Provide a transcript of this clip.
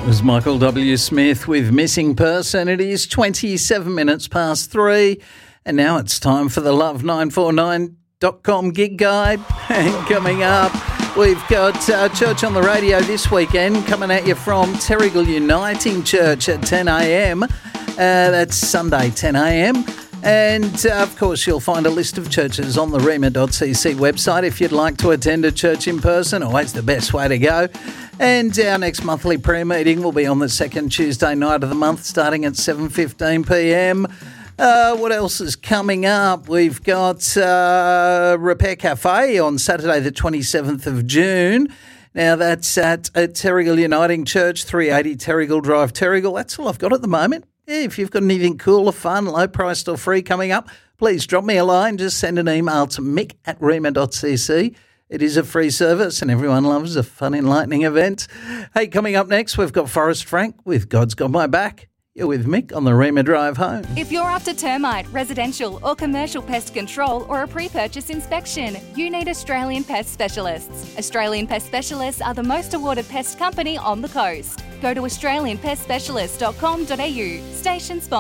It was Michael W. Smith with Missing Person. It is 27 minutes past 3, and now it's time for the Love949.com gig guide. And coming up, we've got Church on the Radio this weekend, coming at you from Terrigal Uniting Church at 10 a.m. That's Sunday, 10 a.m. And, of course, you'll find a list of churches on the rema.cc website if you'd like to attend a church in person. Always the best way to go. And our next monthly prayer meeting will be on the second Tuesday night of the month, starting at 7:15 p.m. What else is coming up? We've got Repair Cafe on Saturday the 27th of June. Now, that's at Terrigal Uniting Church, 380 Terrigal Drive, Terrigal. That's all I've got at the moment. If you've got anything cool or fun, low priced or free coming up, please drop me a line. Just send an email to mick@rema.cc. It is a free service and everyone loves a fun, enlightening event. Hey, coming up next, we've got Forrest Frank with God's Got My Back. You're with Mick on the Rema Drive home. If you're after termite, residential or commercial pest control or a pre-purchase inspection, you need Australian Pest Specialists. Australian Pest Specialists are the most awarded pest company on the coast. Go to australianpestspecialists.com.au. Station sponsor.